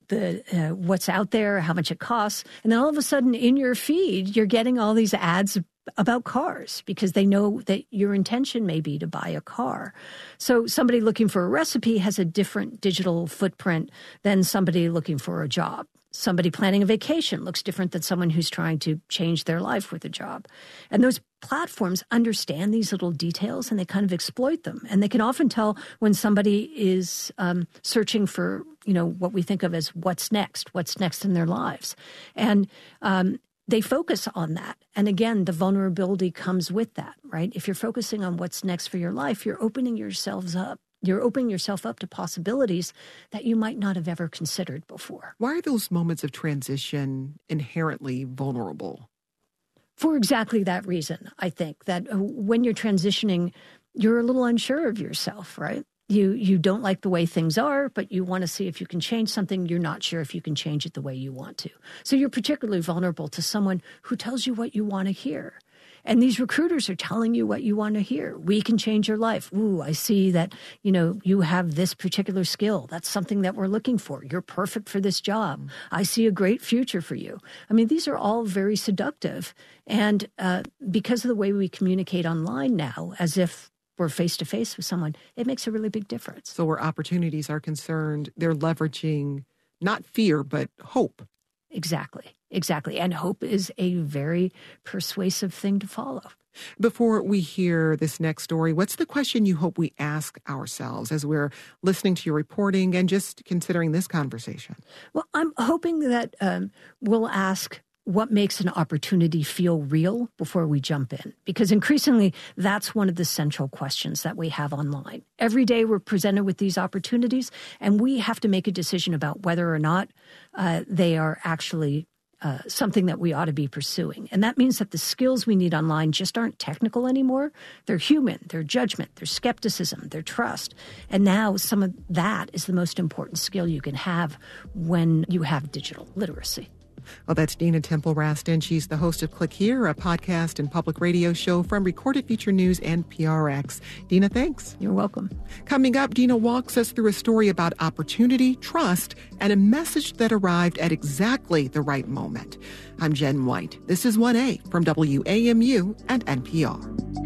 what's out there, how much it costs. And then all of a sudden in your feed, you're getting all these ads about cars because they know that your intention may be to buy a car. So somebody looking for a recipe has a different digital footprint than somebody looking for a job. Somebody planning a vacation looks different than someone who's trying to change their life with a job. And those platforms understand these little details and they kind of exploit them. And they can often tell when somebody is searching for, what we think of as what's next in their lives. And they focus on that. And again, the vulnerability comes with that, right? If you're focusing on what's next for your life, you're opening yourself up. You're opening yourself up to possibilities that you might not have ever considered before. Why are those moments of transition inherently vulnerable? For exactly that reason, I think, that when you're transitioning, you're a little unsure of yourself, right? You don't like the way things are, but you want to see if you can change something. You're not sure if you can change it the way you want to. So you're particularly vulnerable to someone who tells you what you want to hear. And these recruiters are telling you what you want to hear. We can change your life. Ooh, I see that, you have this particular skill. That's something that we're looking for. You're perfect for this job. I see a great future for you. I mean, these are all very seductive. And because of the way we communicate online now, as if we're face-to-face with someone, it makes a really big difference. So where opportunities are concerned, they're leveraging not fear, but hope. Exactly. And hope is a very persuasive thing to follow. Before we hear this next story, what's the question you hope we ask ourselves as we're listening to your reporting and just considering this conversation? Well, I'm hoping that we'll ask what makes an opportunity feel real before we jump in. Because increasingly, that's one of the central questions that we have online. Every day we're presented with these opportunities, and we have to make a decision about whether or not they are actually something that we ought to be pursuing. And that means that the skills we need online just aren't technical anymore. They're human, they're judgment, they're skepticism, they're trust. And now some of that is the most important skill you can have when you have digital literacy. Well, that's Dina Temple Raston. She's the host of Click Here, a podcast and public radio show from Recorded Future News and PRX. Dina, thanks. You're welcome. Coming up, Dina walks us through a story about opportunity, trust, and a message that arrived at exactly the right moment. I'm Jen White. This is 1A from WAMU and NPR.